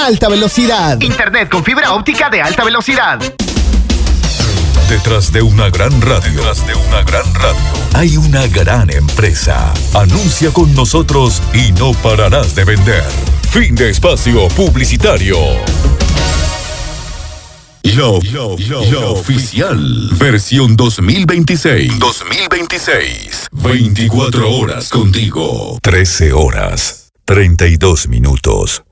alta velocidad. Internet con fibra óptica de alta velocidad. Detrás de una gran radio, hay una gran empresa. Anuncia con nosotros y no pararás de vender. Fin de espacio publicitario. Lo oficial. Versión 2026. 24 horas contigo. 13 horas, 32 minutos.